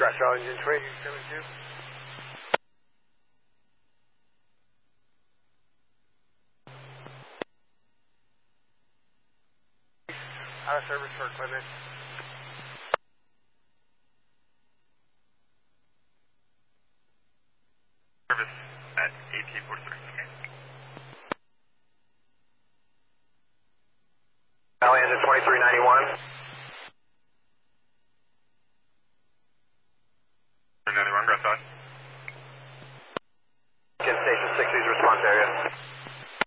Dispatch, all engine 2872. Out of service for equipment. Service at 1843. Valley engine 2391. 91, Grasshopper. Station 60's response area.